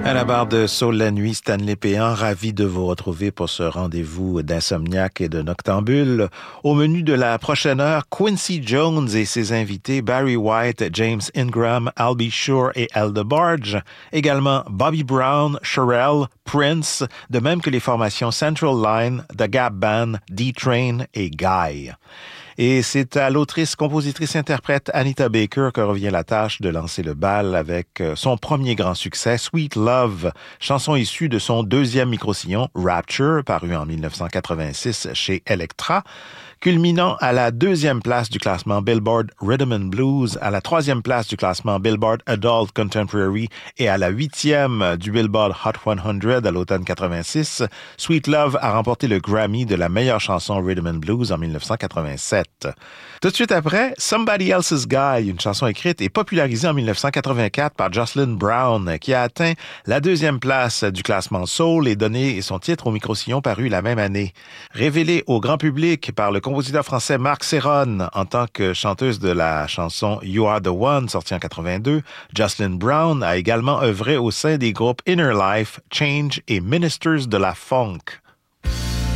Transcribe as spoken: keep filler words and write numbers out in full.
À la barre de Soul la nuit, Stanley Péan, ravi de vous retrouver pour ce rendez-vous d'insomniaque et de noctambule. Au menu de la prochaine heure, Quincy Jones et ses invités Barry White, James Ingram, Albie Shore et Al DeBarge. Également Bobby Brown, Cherrelle, Prince, de même que les formations Central Line, The Gap Band, D-Train et Guy. Et c'est à l'autrice, compositrice, interprète Anita Baker que revient la tâche de lancer le bal avec son premier grand succès, Sweet Love, chanson issue de son deuxième micro-sillon, Rapture, paru en dix-neuf cent quatre-vingt-six chez Elektra, culminant à la deuxième place du classement Billboard Rhythm and Blues, à la troisième place du classement Billboard Adult Contemporary et à la huitième du Billboard Hot cent à l'automne quatre-vingt-six. Sweet Love a remporté le Grammy de la meilleure chanson Rhythm and Blues en dix-neuf cent quatre-vingt-sept. Tout de suite après, Somebody Else's Guy, une chanson écrite et popularisée en dix-neuf cent quatre-vingt-quatre par Jocelyn Brown, qui a atteint la deuxième place du classement Soul et donné son titre au micro-sillon paru la même année. Révélée au grand public par le compositeur français Marc Serron en tant que chanteuse de la chanson You Are the One, sortie en quatre-vingt-deux, Jocelyn Brown a également œuvré au sein des groupes Inner Life, Change et Ministers de la Funk.